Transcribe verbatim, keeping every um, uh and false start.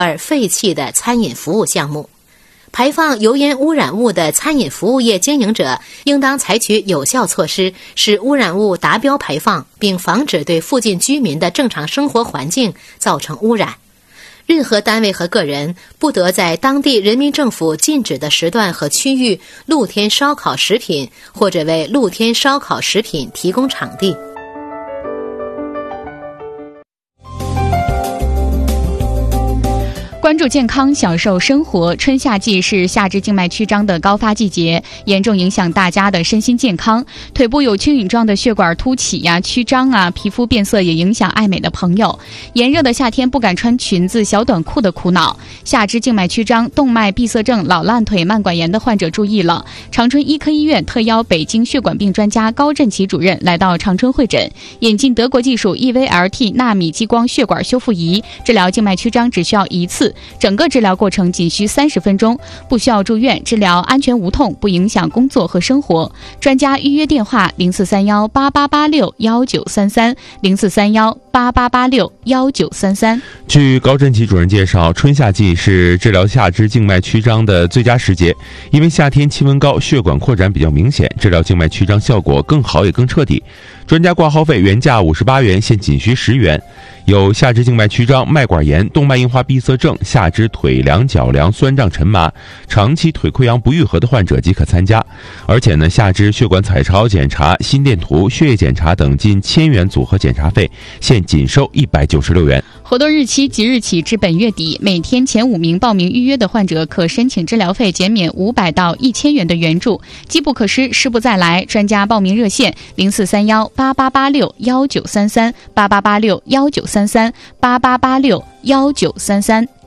而废弃的餐饮服务项目。排放油烟污染物的餐饮服务业经营者应当采取有效措施，使污染物达标排放，并防止对附近居民的正常生活环境造成污染。任何单位和个人不得在当地人民政府禁止的时段和区域露天烧烤食品，或者为露天烧烤食品提供场地。 关注健康，享受生活。春夏季是下肢静脉曲张的高发季节，严重影响大家的身心健康。腿部有蚯蚓状的血管凸起呀、曲张啊，皮肤变色也影响爱美的朋友。炎热的夏天不敢穿裙子、小短裤的苦恼。下肢静脉曲张、动脉闭塞症、老烂腿、慢管炎的患者注意了！长春医科医院特邀北京血管病专家高振奇主任来到长春会诊，引进德国技术 E V L T 纳米激光血管修复仪，治疗静脉曲张只需要一次。整个治疗过程仅需三十分钟，不需要住院，治疗安全无痛，不影响工作和生活。专家预约电话零四三幺八八八六幺九三三零四三幺八八八六幺九三三。 据高振奇主任介绍，春夏季是治疗下肢静脉曲张的最佳时节，因为夏天气温高，血管扩展比较明显，治疗静脉曲张效果更好也更彻底。专家挂号费原价五十八元，现仅需十元。有下肢静脉曲张、脉管炎、动脉硬化闭塞症、下肢腿凉、脚凉、酸胀沉麻、长期腿溃疡不愈合的患者即可参加。而且呢，下肢血管彩超检查、心电图、血液检查等近千元组合检查费，现仅收一百九十六元。 活动日期即日起至本月底，每天前五名报名预约的患者可申请治疗费减免五百到一千元的援助。机不可失，失不再来。专家报名热线零四三幺八八八六幺九三三八八八六幺九三三八八八六幺九三三。